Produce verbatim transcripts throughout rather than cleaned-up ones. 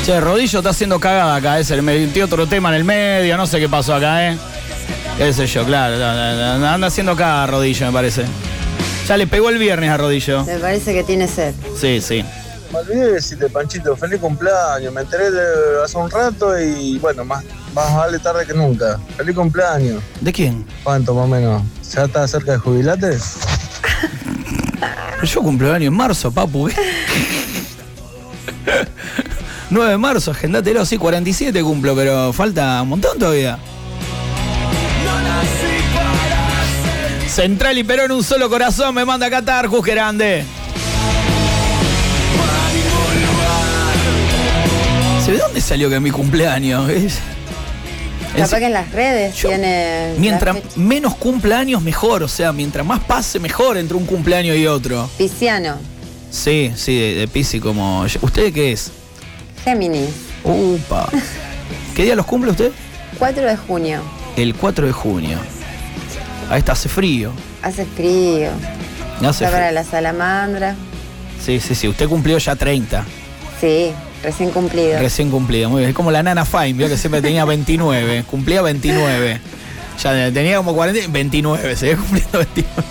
Che, Rodillo está haciendo cagada acá, ¿eh? Se le metió otro tema en el medio, no sé qué pasó acá, ¿eh? Qué sé yo, claro, anda haciendo cagada Rodillo, me parece. Ya le pegó el viernes a Rodillo. Me parece que tiene sed. Sí, sí. Me olvidé de decirte, Panchito, feliz cumpleaños. Me enteré de hace un rato y bueno, más, más vale tarde que nunca. Feliz cumpleaños. ¿De quién? ¿Cuánto más o menos? ¿Ya está cerca de jubilate? Yo cumplo año en marzo, papu. ¿eh? nueve de marzo, agendátelo, sí, cuarenta y siete cumplo, pero falta un montón todavía. Central y Perón, un solo corazón, me manda a Qatar, Jus Grande. ¿De dónde salió que es mi cumpleaños? Es, Capaz que en las redes yo, tiene... Mientras menos cumpleaños, mejor. O sea, mientras más pase, mejor entre un cumpleaños y otro. Pisciano. Sí, sí, de, de Pisci como... ¿Usted qué es? Géminis. Upa. ¿Qué día los cumple usted? cuatro de junio. El cuatro de junio. Ahí está, hace frío. Hace frío. Hace está frío. Para la salamandra. Sí, sí, sí. Usted cumplió ya treinta. Sí, recién cumplido. Recién cumplido, muy bien. Es como la Nana Fine, vio que siempre tenía veintinueve. Cumplía veintinueve. Ya tenía como cuarenta, veintinueve. Seguía cumpliendo veintinueve.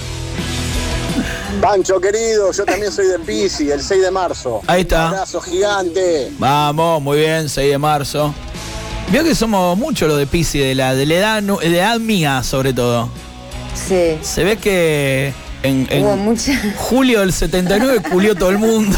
Pancho querido, yo también soy de Piscis, el seis de marzo. Ahí está. Un abrazo gigante. Vamos, muy bien, seis de marzo. Vio que somos muchos los de Piscis, de la, de la edad, de la edad mía sobre todo. Sí. Se ve que en, en Hubo mucha... julio del setenta y nueve culió todo el mundo.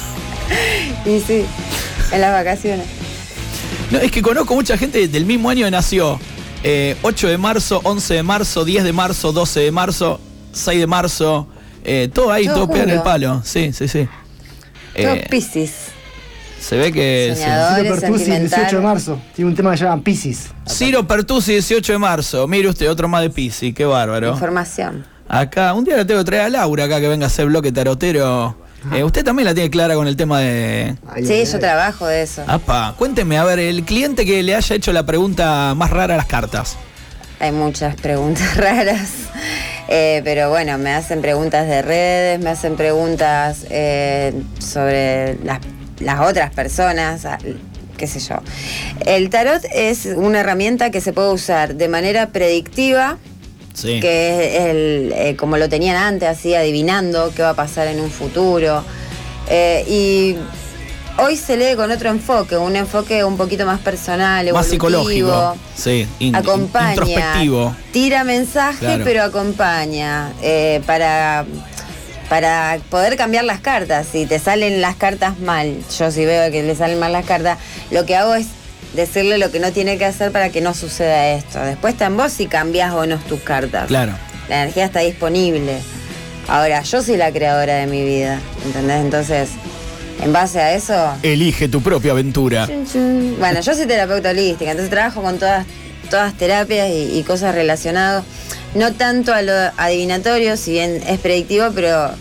Y sí, en las vacaciones. No, es que conozco mucha gente del mismo año que nació. Eh, ocho de marzo, once de marzo, diez de marzo, doce de marzo, seis de marzo. Eh, todo ahí, todo, todo pega en el palo. Sí, sí, sí. Todo eh, Piscis. Se ve que... Ciro Pertusi, dieciocho de marzo. Tiene un tema que se llama Piscis. Ciro Pertusi, dieciocho de marzo. Mire usted, otro más de Piscis. Qué bárbaro. Información. Acá, un día le tengo que traer a Laura acá que venga a hacer bloque tarotero. Eh, usted también la tiene clara con el tema de... Sí, yo trabajo de eso. Apa, cuénteme, a ver, el cliente que le haya hecho la pregunta más rara a las cartas. Hay muchas preguntas raras, eh, pero bueno, me hacen preguntas de redes, me hacen preguntas eh, sobre las, las otras personas, qué sé yo. El tarot es una herramienta que se puede usar de manera predictiva. Sí. Que es el, eh, como lo tenían antes, así adivinando qué va a pasar en un futuro. Eh, y hoy se lee con otro enfoque, un enfoque un poquito más personal, evolutivo, más psicológico, sí, in, acompaña, introspectivo. Tira mensaje, claro, pero acompaña eh, para, para poder cambiar las cartas. Si te salen las cartas mal, yo si veo que le salen mal las cartas, lo que hago es decirle lo que no tiene que hacer para que no suceda esto. Después está en vos si cambiás o no tus cartas. Claro. La energía está disponible. Ahora, yo soy la creadora de mi vida, ¿entendés? Entonces, en base a eso... Elige tu propia aventura. Chun, chun. Bueno, yo soy terapeuta holística, entonces trabajo con todas, todas terapias y, y cosas relacionadas. No tanto a lo adivinatorio, si bien es predictivo, pero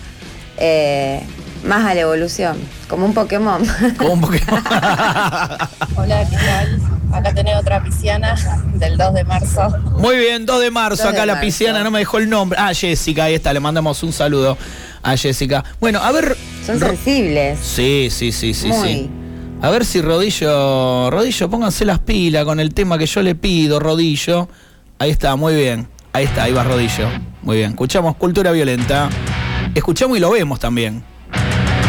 eh, más a la evolución. Como un Pokémon. Como un Pokémon. Hola, ¿qué tal? Acá tenés otra pisciana del dos de marzo. Muy bien, dos de marzo. dos Acá de la marzo. pisciana no me dejó el nombre. Ah, Jessica, ahí está. Le mandamos un saludo a Jessica. Bueno, a ver... Son sensibles. Sí, sí, sí, sí, Muy. sí. A ver si Rodillo... Rodillo, pónganse las pilas con el tema que yo le pido, Rodillo. Ahí está, muy bien. Ahí está, ahí va Rodillo. Muy bien. Escuchamos Cultura Violenta. Escuchamos y lo vemos también.